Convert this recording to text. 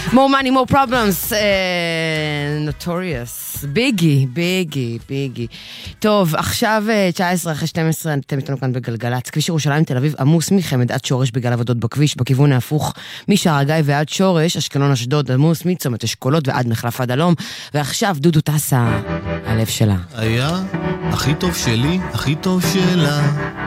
more money, more problems, notorious, ביגי. טוב, עכשיו 19 אחרי 12, אתם איתנו כאן בגלגלץ, כביש ירושלים תל אביב עמוס מחמד עד שורש בגלל עבודות בכביש, בכיוון ההפוך משער הגיא ועד שורש, אשקלון אשדוד עמוס מצומת אשכולות ועד מחלף עד הלום, ועכשיו דודו טסה, הלב שלה. היה הכי טוב שלי, הכי טוב שלה.